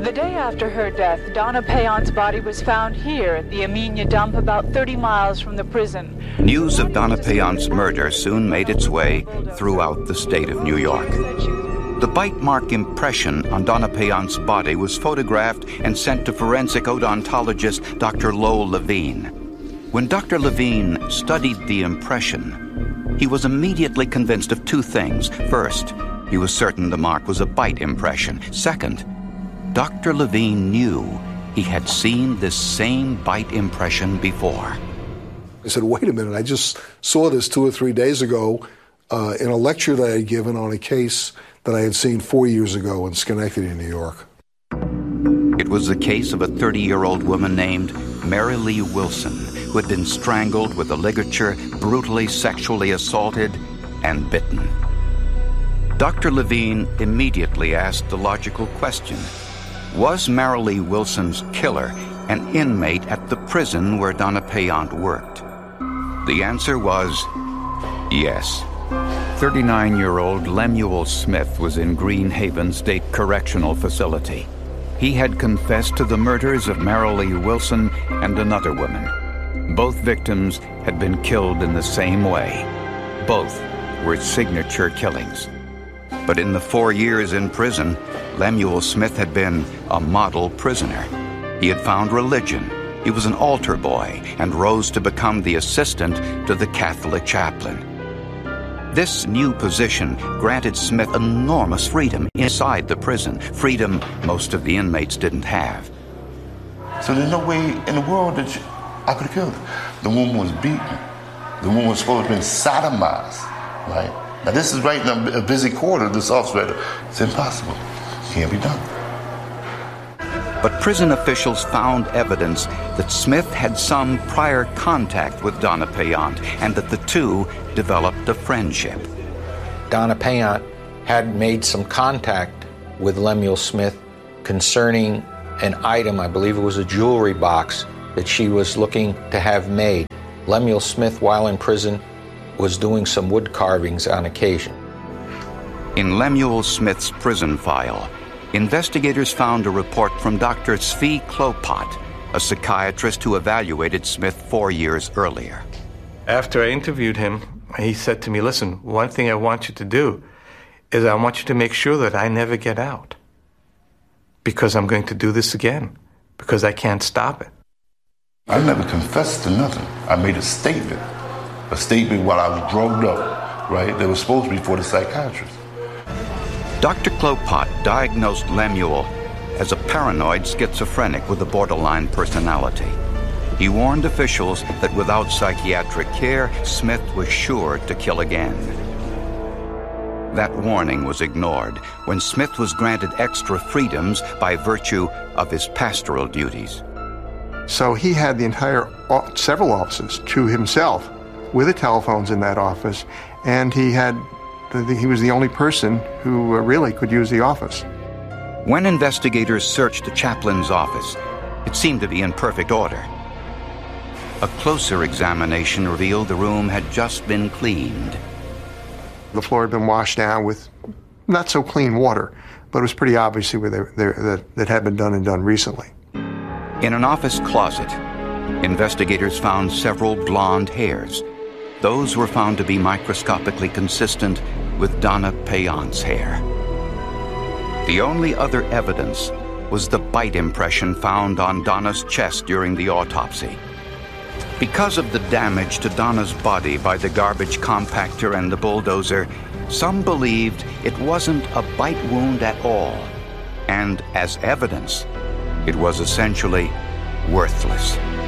The day after her death, Donna Payan's body was found here at the Amenia dump about 30 miles from the prison. News of Donna Payan's murder soon made its way throughout the state of New York. The bite mark impression on Donna Payan's body was photographed and sent to forensic odontologist Dr. Lowell Levine. When Dr. Levine studied the impression, he was immediately convinced of two things. First, he was certain the mark was a bite impression. Second, Dr. Levine knew he had seen this same bite impression before. I said, wait a minute, I just saw this 2 or 3 days ago in a lecture that I had given on a case that I had seen 4 years ago in Schenectady, New York. It was the case of a 30-year-old woman named Mary Lee Wilson, who had been strangled with a ligature, brutally sexually assaulted, and bitten. Dr. Levine immediately asked the logical question: was Mary Lee Wilson's killer an inmate at the prison where Donna Payan worked? The answer was yes. 39-year-old Lemuel Smith was in Green Haven State Correctional Facility. He had confessed to the murders of Mary Lee Wilson and another woman. Both victims had been killed in the same way. Both were signature killings. But in the 4 years in prison, Lemuel Smith had been a model prisoner. He had found religion. He was an altar boy and rose to become the assistant to the Catholic chaplain. This new position granted Smith enormous freedom inside the prison, freedom most of the inmates didn't have. So there's no way in the world that I could have killed her. The woman was beaten. The woman was supposed to have been sodomized, right? Now this is right in a busy quarter, this officer. It's impossible. It can't be done. But prison officials found evidence that Smith had some prior contact with Donna Payan and that the two developed a friendship. Donna Payan had made some contact with Lemuel Smith concerning an item, I believe it was a jewelry box, that she was looking to have made. Lemuel Smith, while in prison, was doing some wood carvings on occasion. In Lemuel Smith's prison file, investigators found a report from Dr. Zvi Klopat, a psychiatrist who evaluated Smith 4 years earlier. After I interviewed him, he said to me, listen, one thing I want you to do is I want you to make sure that I never get out, because I'm going to do this again, because I can't stop it. I never confessed to nothing. I made a statement while I was drugged up, right? That was supposed to be for the psychiatrist. Dr. Klopat diagnosed Lemuel as a paranoid schizophrenic with a borderline personality. He warned officials that without psychiatric care, Smith was sure to kill again. That warning was ignored when Smith was granted extra freedoms by virtue of his pastoral duties. So he had the several offices to himself with the telephones in that office, and he was the only person who really could use the office. When investigators searched the chaplain's office, it seemed to be in perfect order. A closer examination revealed the room had just been cleaned. The floor had been washed down with not so clean water, but it was pretty obviously that had been done recently. In an office closet, investigators found several blonde hairs. Those were found to be microscopically consistent with Donna Payan's hair. The only other evidence was the bite impression found on Donna's chest during the autopsy. Because of the damage to Donna's body by the garbage compactor and the bulldozer, some believed it wasn't a bite wound at all, and as evidence, it was essentially worthless.